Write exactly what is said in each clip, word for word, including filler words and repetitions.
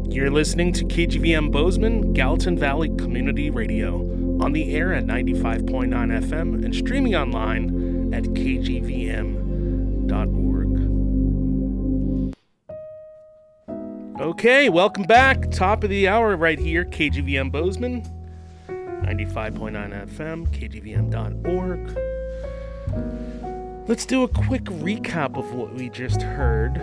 You're listening to K G V M Bozeman, Gallatin Valley Community Radio, on the air at ninety-five point nine F M and streaming online at k g v m dot org. Okay, welcome back. Top of the hour right here, K G V M Bozeman, ninety-five point nine F M, k g v m dot org. Let's do a quick recap of what we just heard.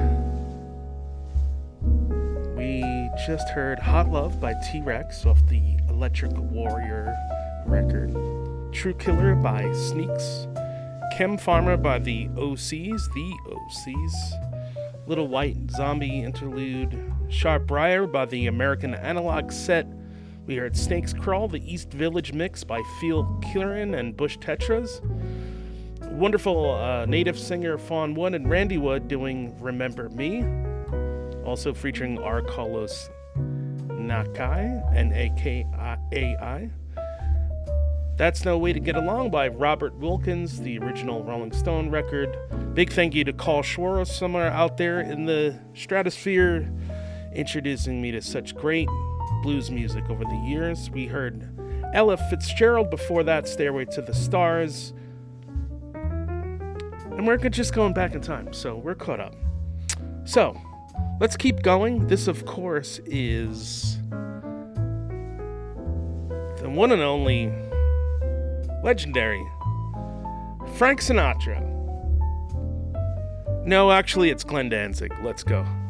We just heard Hot Love by T-Rex off the Electric Warrior record. True Killer by Sneaks. Chem Farmer by the O Cs, the O Cs. Little White Zombie interlude. Sharp Briar by the American Analog Set. We heard Snakes Crawl, the East Village mix by Phil Kieran and Bush Tetras. Wonderful uh, native singer Fawn Wood and Randy Wood doing Remember Me. Also featuring R. Carlos Nakai, N A K A I. That's No Way to Get Along by Robert Wilkins, the original Rolling Stone record. Big thank you to Carl Schwarz, somewhere out there in the stratosphere, introducing me to such great blues music over the years. We heard Ella Fitzgerald before that, Stairway to the Stars. And we're just going back in time, so we're caught up. So, let's keep going. This, of course, is the one and only legendary Frank Sinatra. No, actually, it's Glenn Danzig. Let's go.